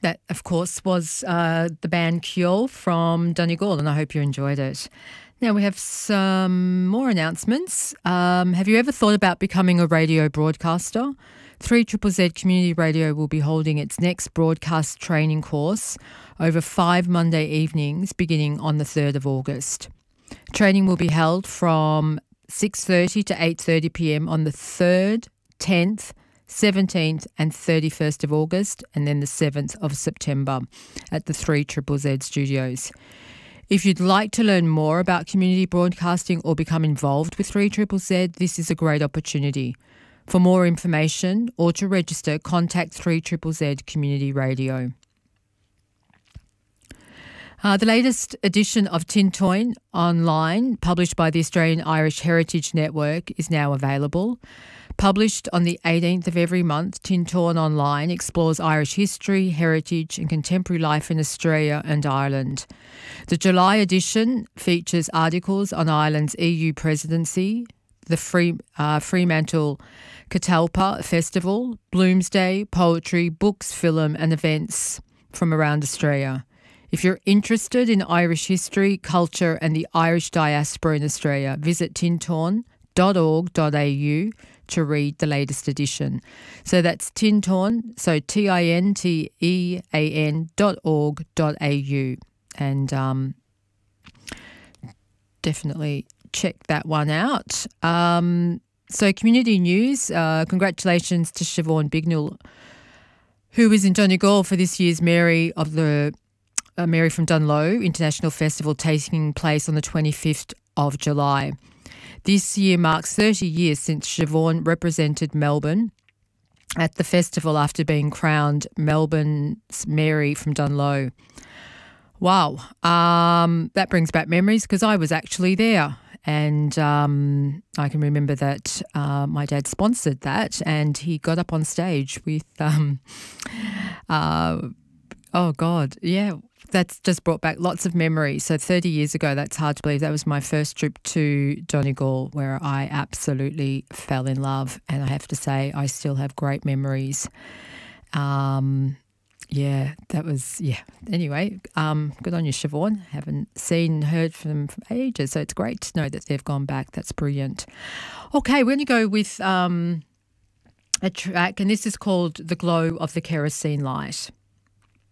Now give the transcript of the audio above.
That, of course, was the band Kyo from Donegal, and I hope you enjoyed it. Now we have some more announcements. Have you ever thought about becoming a radio broadcaster? 3ZZZ Community Radio will be holding its next broadcast training course over 5 Monday evenings beginning on the 3rd of August. Training will be held from 6:30 to 8:30 p.m. on the 3rd, 10th, 17th and 31st of August, and then the 7th of September at the 3ZZZ studios. If you'd like to learn more about community broadcasting or become involved with 3ZZZ, this is a great opportunity. For more information or to register, contact 3ZZZ Community Radio. The latest edition of Tin Toin Online, published by the Australian Irish Heritage Network, is now available. Published on the 18th of every month, Tin Toin Online explores Irish history, heritage and contemporary life in Australia and Ireland. The July edition features articles on Ireland's EU presidency, the Fremantle Catalpa Festival, Bloomsday, poetry, books, film and events from around Australia. If you're interested in Irish history, culture and the Irish diaspora in Australia, visit tintoin.org.au to read the latest edition. So that's Tintoin, so tintean.org.au, and definitely check that one out. So community news, congratulations to Siobhan Bignell, who is in Donegal for this year's Mary from Dunloe International Festival taking place on the 25th of July. This year marks 30 years since Siobhan represented Melbourne at the festival after being crowned Melbourne's Mary from Dunloe. Wow, that brings back memories because I was actually there, and I can remember that my dad sponsored that, and he got up on stage with, oh God, yeah. That's just brought back lots of memories. So 30 years ago, that's hard to believe. That was my first trip to Donegal, where I absolutely fell in love. And I have to say, I still have great memories. That was. Anyway, good on you, Siobhan. Haven't heard from them for ages. So it's great to know that they've gone back. That's brilliant. Okay, we're going to go with a track, and this is called The Glow of the Kerosene Light.